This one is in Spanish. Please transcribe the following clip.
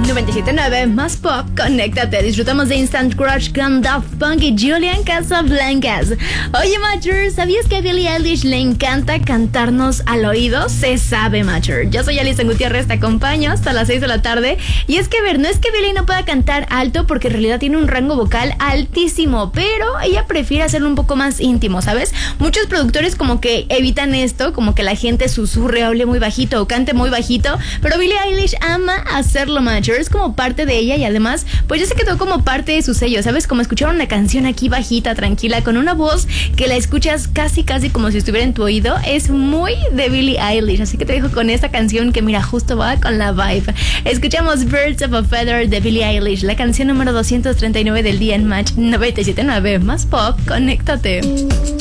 97.9 más pop, conéctate. Disfrutamos de Instant Crush con Daft Punk y Julian Casablancas. Oye, Macher, ¿sabías que a Billie Eilish le encanta cantarnos al oído? Se sabe, Macher. Yo soy Alison Gutiérrez, te acompaño hasta las 6 de la tarde. Y es que, no es que Billie no pueda cantar alto, porque en realidad tiene un rango vocal altísimo, pero ella prefiere hacerlo un poco más íntimo, ¿sabes? Muchos productores como que evitan esto, como que la gente susurre, hable muy bajito o cante muy bajito, pero Billie Eilish ama hacerlo, Macher. Es como parte de ella y además, pues ya se quedó como parte de su sello, ¿sabes? Como escuchar una canción aquí bajita, tranquila, con una voz que la escuchas casi como si estuviera en tu oído, es muy de Billie Eilish. Así que te dejo con esta canción que, mira, justo va con la vibe. Escuchamos Birds of a Feather de Billie Eilish, la canción número 239 del día en Match 97.9 más pop, conéctate.